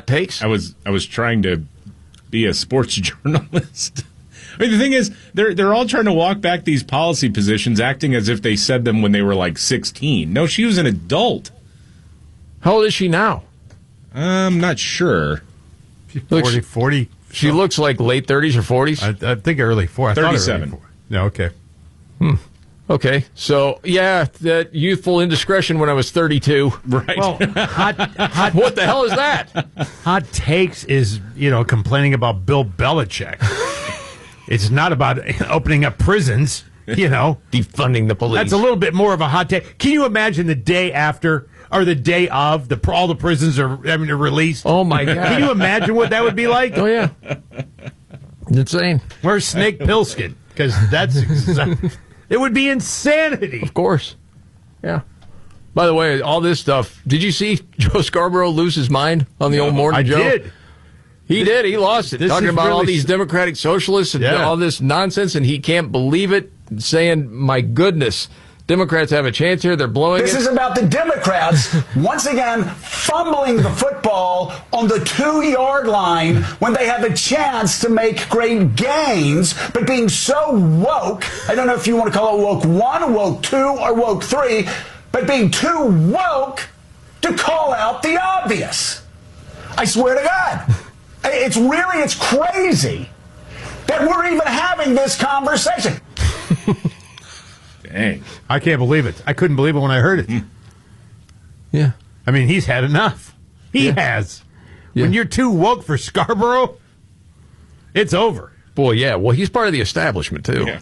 takes? I was trying to be a sports journalist. I mean, the thing is, they're all trying to walk back these policy positions, acting as if they said them when they were like 16. No, she was an adult. How old is she now? I'm not sure. 40. She looks like late 30s or 40s. I think early 40s. 37. No, okay. Okay, so yeah, that youthful indiscretion when I was 32. Right. Well, hot What the hell is that? hot takes is, complaining about Bill Belichick. It's not about opening up prisons, Defunding the police. That's a little bit more of a hot take. Can you imagine the day after or the day of all the prisons are having to release? Oh my God! Can you imagine what that would be like? Oh yeah, insane. Where's Snake Plissken? Because it would be insanity. Of course. Yeah. By the way, all this stuff. Did you see Joe Scarborough lose his mind on the old Morning Joe? I did. He did. He lost it. Talking about all these Democratic socialists and all this nonsense, and he can't believe it, saying, my goodness, Democrats have a chance here. They're blowing This is about the Democrats, once again, fumbling the football on the 2-yard line when they have a chance to make great gains, but being so woke, I don't know if you want to call it woke 1, woke 2, or woke 3, but being too woke to call out the obvious. I swear to God. It's crazy that we're even having this conversation. Dang. I can't believe it. I couldn't believe it when I heard it. Yeah. I mean, he's had enough. He has. Yeah. When you're too woke for Scarborough, it's over. Boy, yeah. Well, he's part of the establishment, too. Yeah.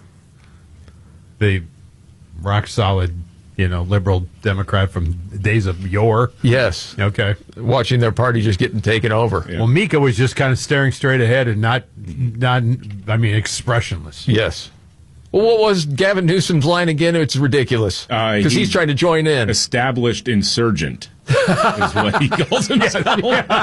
The rock solid, liberal Democrat from the days of yore. Yes. Okay. Watching their party just getting taken over. Yeah. Well, Mika was just kind of staring straight ahead and not expressionless. Yes. Well, what was Gavin Newsom's line again? It's ridiculous. Because he's trying to join in. Established insurgent is what he calls himself.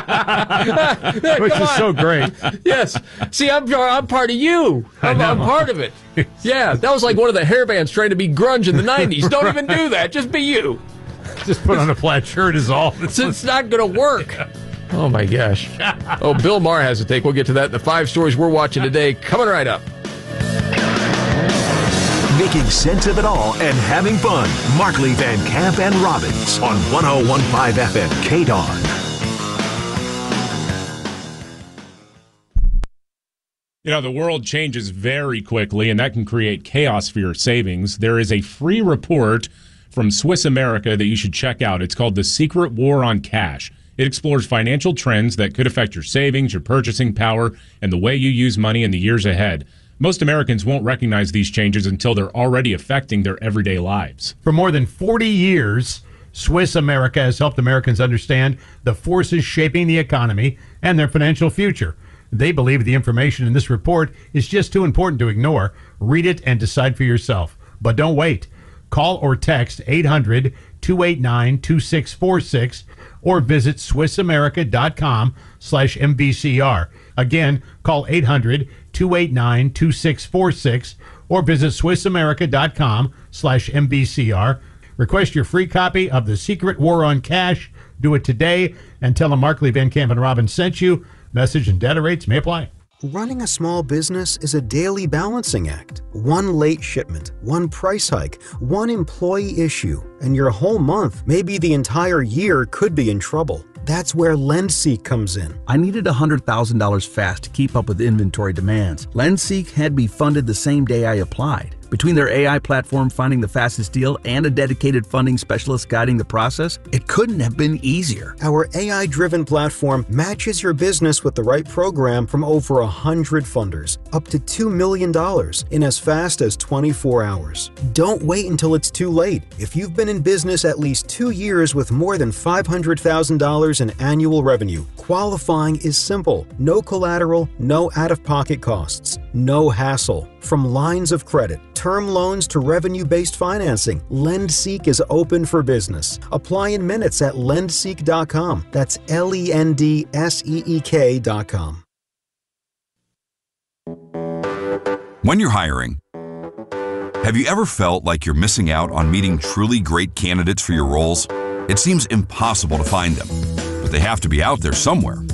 Which is so great. Yes. See, I'm part of you. I'm part of it. Yeah, that was like one of the hair bands trying to be grunge in the 90s. Don't even do that. Just be you. Just put on a plaid shirt is all. It's not going to work. Oh, my gosh. Oh, Bill Maher has a take. We'll get to that in the 5 stories we're watching today. Coming right up. Making sense of it all and having fun. Markley, Van Camp, and Robbins on 101.5 FM KDARN. The world changes very quickly, and that can create chaos for your savings. There is a free report from Swiss America that you should check out. It's called The Secret War on Cash. It explores financial trends that could affect your savings, your purchasing power, and the way you use money in the years ahead. Most Americans won't recognize these changes until they're already affecting their everyday lives. For more than 40 years, Swiss America has helped Americans understand the forces shaping the economy and their financial future. They believe the information in this report is just too important to ignore. Read it and decide for yourself. But don't wait. Call or text 800-289-2646 or visit SwissAmerica.com/MBCR. Again, call 800-289-2646 or visit SwissAmerica.com/MBCR. Request your free copy of The Secret War on Cash. Do it today and tell them Markley, Van Camp, and Robbins sent you. Message and data rates may apply. Running a small business is a daily balancing act. One late shipment, one price hike, one employee issue, and your whole month, maybe the entire year, could be in trouble. That's where LendSeek comes in. I needed $100,000 fast to keep up with inventory demands. LendSeek had me funded the same day I applied. Between their AI platform finding the fastest deal and a dedicated funding specialist guiding the process, it couldn't have been easier. Our AI-driven platform matches your business with the right program from over 100 funders, up to $2 million in as fast as 24 hours. Don't wait until it's too late. If you've been in business at least 2 years with more than $500,000 in annual revenue, qualifying is simple. No collateral, no out-of-pocket costs, no hassle. From lines of credit, term loans to revenue-based financing, LendSeek is open for business. Apply in minutes at lendseek.com. That's LENDSEEK.com. When you're hiring, have you ever felt like you're missing out on meeting truly great candidates for your roles? It seems impossible to find them, but they have to be out there somewhere.